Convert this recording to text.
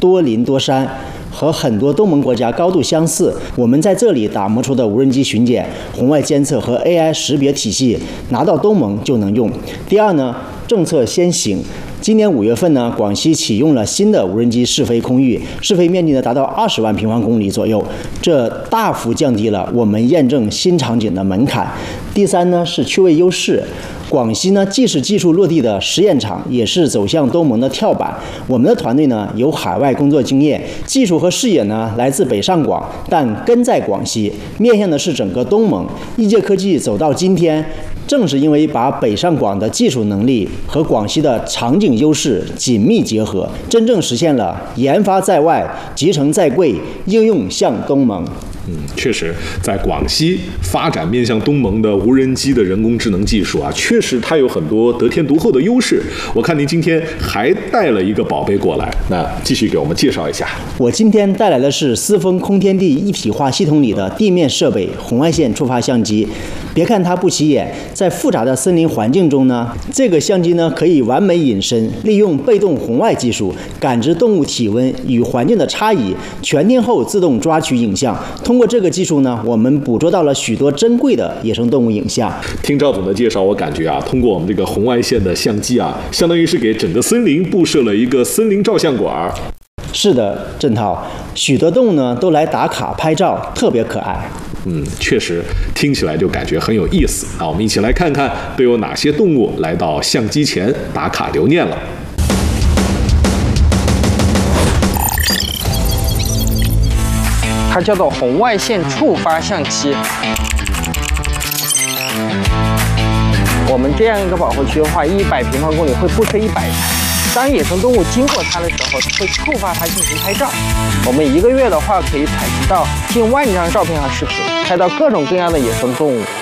多林多山。和很多东盟国家高度相似，我们在这里打磨出的无人机巡检、红外监测和 AI 识别体系，拿到东盟就能用。第二呢，政策先行。今年5月份呢，广西启用了新的无人机试飞空域，试飞面积呢达到20万平方公里左右，这大幅降低了我们验证新场景的门槛。第三呢是区位优势。广西呢，既是技术落地的实验场，也是走向东盟的跳板。我们的团队呢，有海外工作经验，技术和视野呢来自北上广，但根在广西，面向的是整个东盟。易界科技走到今天，正是因为把北上广的技术能力和广西的场景优势紧密结合，真正实现了研发在外、集成在贵、应用向东盟。 确实，在广西发展面向东盟的无人机的人工智能技术啊，确实它有很多得天独厚的优势。我看您今天还带了一个宝贝过来，那继续给我们介绍一下。 我今天带来的是思风空天地一体化系统里的地面设备红外线触发相机。别看它不起眼，在复杂的森林环境中呢，这个相机呢可以完美隐身，利用被动红外技术感知动物体温与环境的差异，全天候自动抓取影像。通过这个技术呢，我们捕捉到了许多珍贵的野生动物影像。 听赵总的介绍，我感觉啊，通过我们这个红外线的相机啊，相当于是给整个森林布设了一个森林照相馆。 是的，郑涛，许多动物呢都来打卡拍照，特别可爱。 确实听起来就感觉很有意思。那我们一起来看看都有哪些动物来到相机前打卡留念了。 它叫做红外线触发相机。我们这样一个保护区的话，100平方公里会布设100台。当野生动物经过它的时候，会触发它进行拍照。我们1个月的话，可以采集到近1万张照片和视频，拍到各种各样的野生动物。